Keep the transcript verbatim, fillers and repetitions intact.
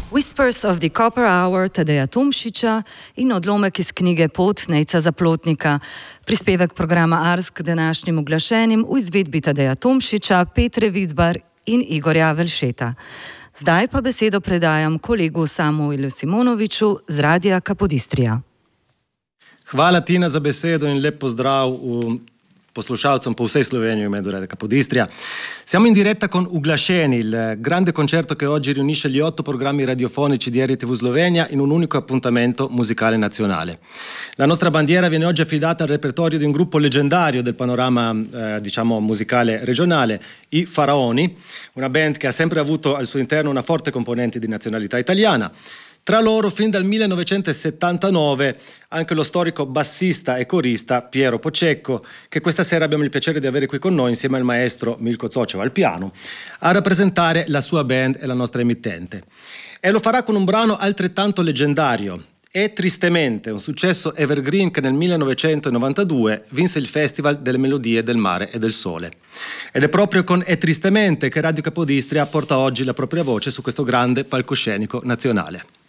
Whispers of the Copper Hour Tadeja Tomšiča in odlomek iz knjige Pot Nejca Zaplotnika. Prispevek programa Ars k današnjim uglašenim v izvedbi Tadeja Tomšiča, Petre Vidbar in Igorja Velšeta. Zdaj pa besedo predajam kolegu Samuelu Simonoviču z Radia Capodistria. Hvala Tina za besedo in lep pozdrav v poslušalcem po vsej Sloveniji in medu Radio Capodistria. Siamo in diretta con Uglasceni, il grande concerto che oggi riunisce gli otto programmi radiofonici di R T V Slovenia in un unico appuntamento musicale nazionale. La nostra bandiera viene oggi affidata al repertorio di un gruppo leggendario del panorama eh, diciamo musicale regionale, i Faraoni, una band che ha sempre avuto al suo interno una forte componente di nazionalità italiana. Tra loro, fin dal millenovecentosettantanove, anche lo storico bassista e corista Piero Pocecco, che questa sera abbiamo il piacere di avere qui con noi insieme al maestro Milko Zocev al piano, a rappresentare la sua band e la nostra emittente. E lo farà con un brano altrettanto leggendario, E Tristemente, un successo evergreen che nel millenovecentonovantadue vinse il Festival delle Melodie del Mare e del Sole. Ed è proprio con E Tristemente che Radio Capodistria porta oggi la propria voce su questo grande palcoscenico nazionale.